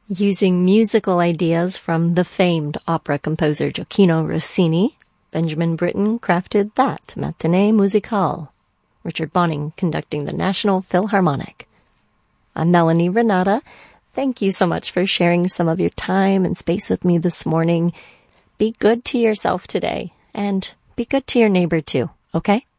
Using musical ideas from the famed opera composer Gioacchino Rossini, Benjamin Britten crafted that Matinée Musicale, Richard Bonning conducting the National Philharmonic. I'm Melanie Renata. Thank you so much for sharing some of your time and space with me this morning. Be good to yourself today, and be good to your neighbor too, okay?